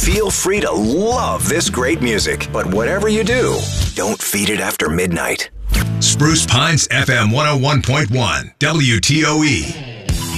Feel free to love this great music, but whatever you do, don't feed it after midnight. Spruce Pines FM 101.1 WTOE.